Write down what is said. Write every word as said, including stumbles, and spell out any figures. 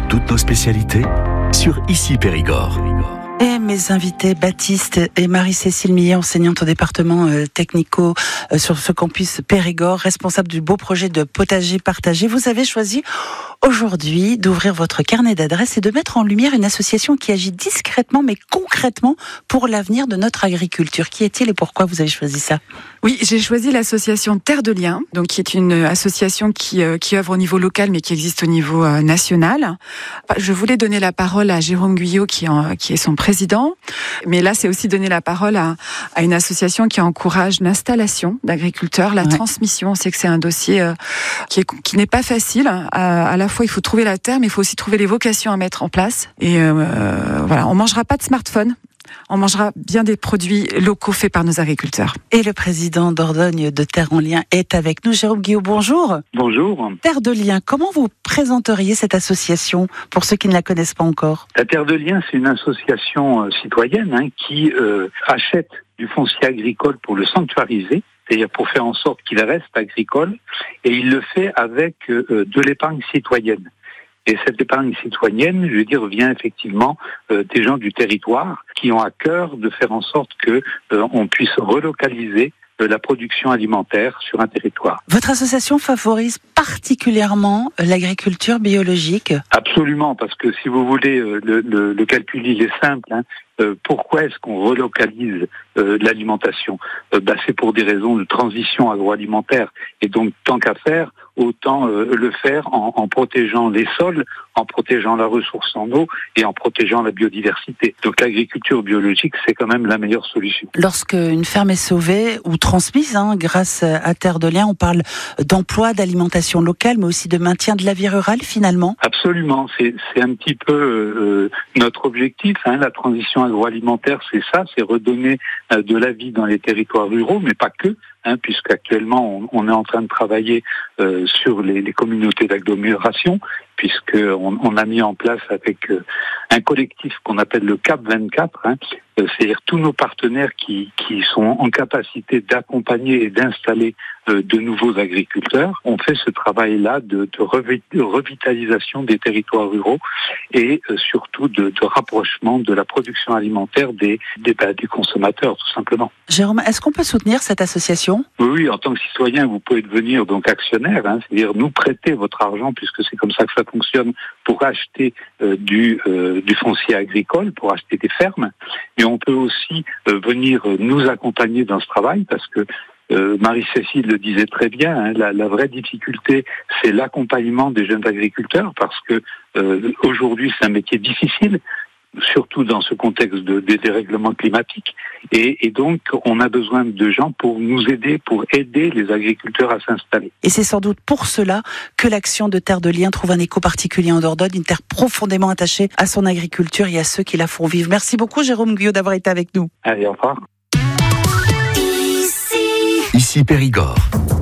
toutes nos spécialités sur Ici Périgord. Et mes invités, Baptiste et Marie-Cécile Millet, enseignantes au département euh, technico euh, sur ce campus Périgord, responsable du beau projet de potager partagé. Vous avez choisi aujourd'hui d'ouvrir votre carnet d'adresses et de mettre en lumière une association qui agit discrètement mais concrètement pour l'avenir de notre agriculture. Qui est-il et pourquoi vous avez choisi ça ? Oui, j'ai choisi l'association Terre de Liens, donc qui est une association qui euh, qui œuvre au niveau local mais qui existe au niveau euh, national. Je voulais donner la parole à Jérôme Guyot qui est, en, qui est son président, mais là c'est aussi donner la parole à, à une association qui encourage l'installation d'agriculteurs, la ouais. transmission. On sait que c'est un dossier euh, qui, est, qui n'est pas facile. À, à la fois il faut trouver la terre, mais il faut aussi trouver les vocations à mettre en place. Et euh, voilà, on mangera pas de smartphone. On mangera bien des produits locaux faits par nos agriculteurs. Et le président Dordogne de Terre en Liens est avec nous. Jérôme Guyot, bonjour. Bonjour. Terre de Liens, comment vous présenteriez cette association pour ceux qui ne la connaissent pas encore ? La Terre de Liens, c'est une association euh, citoyenne hein, qui euh, achète du foncier agricole pour le sanctuariser, c'est-à-dire pour faire en sorte qu'il reste agricole, et il le fait avec euh, de l'épargne citoyenne. Et cette épargne citoyenne, je veux dire, vient effectivement euh, des gens du territoire qui ont à cœur de faire en sorte que euh, on puisse relocaliser euh, la production alimentaire sur un territoire. Votre association favorise particulièrement l'agriculture biologique ? Absolument, parce que si vous voulez, euh, le, le, le calcul il est simple. Hein. Euh, pourquoi est-ce qu'on relocalise euh, l'alimentation ? euh, bah, C'est pour des raisons de transition agroalimentaire. Et donc, tant qu'à faire, autant euh, le faire en, en protégeant les sols, en protégeant la ressource en eau et en protégeant la biodiversité. Donc l'agriculture biologique, c'est quand même la meilleure solution. Lorsque une ferme est sauvée ou transmise hein, grâce à Terre de Liens, on parle d'emploi, d'alimentation locale, mais aussi de maintien de la vie rurale finalement ? Absolument, c'est, c'est un petit peu euh, notre objectif. Hein, la transition agroalimentaire, c'est ça, c'est redonner euh, de la vie dans les territoires ruraux, mais pas que. Hein, puisqu'actuellement on, on est en train de travailler euh, sur les, les communautés d'agglomération, puisqu'on on a mis en place avec euh, un collectif qu'on appelle le C A P vingt-quatre, hein, euh, c'est-à-dire tous nos partenaires qui, qui sont en capacité d'accompagner et d'installer euh, de nouveaux agriculteurs. On fait ce travail-là de, de, revi- de revitalisation des territoires ruraux et euh, surtout de, de rapprochement de la production alimentaire des, des, bah, des consommateurs, tout simplement. Jérôme, est-ce qu'on peut soutenir cette association ? Oui, oui, en tant que citoyen, vous pouvez devenir donc actionnaire, hein, c'est-à-dire nous prêter votre argent, puisque c'est comme ça que ça fonctionne, pour acheter euh, du, euh, du foncier agricole, pour acheter des fermes. Mais on peut aussi euh, venir euh, nous accompagner dans ce travail, parce que euh, Marie-Cécile le disait très bien, hein, la, la vraie difficulté, c'est l'accompagnement des jeunes agriculteurs, parce que euh, aujourd'hui, c'est un métier difficile, surtout dans ce contexte de, de dérèglement climatique. Et, et donc, on a besoin de gens pour nous aider, pour aider les agriculteurs à s'installer. Et c'est sans doute pour cela que l'action de Terre de Liens trouve un écho particulier en Dordogne, une terre profondément attachée à son agriculture et à ceux qui la font vivre. Merci beaucoup, Jérôme Guyot, d'avoir été avec nous. Allez, au revoir. Ici Périgord.